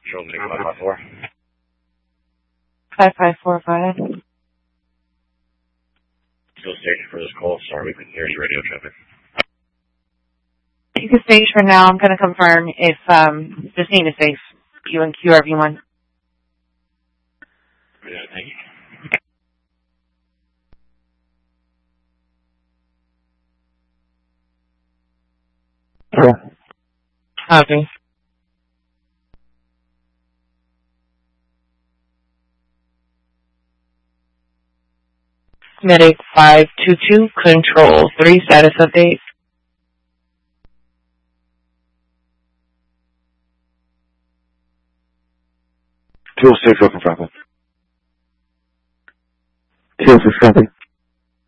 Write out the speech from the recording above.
Control Medic 554. 5545. Still station for this call. Sorry, we couldn't hear you. Radio traffic. You can stage for now. I'm going to confirm if this name is safe. You and Q, everyone. Yeah, thank you. Okay. Medic 522, Control 3, status update. Two 6 open Franklin. 2 6 copy.